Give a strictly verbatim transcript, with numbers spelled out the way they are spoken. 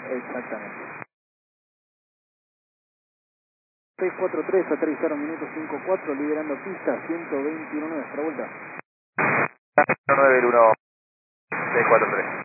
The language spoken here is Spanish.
Exactamente. seis cuatro tres, aterrizaron minuto cinco cuatro, liberando pista, ciento veintiuno nuestra vuelta. nueve uno, seis cuatro tres.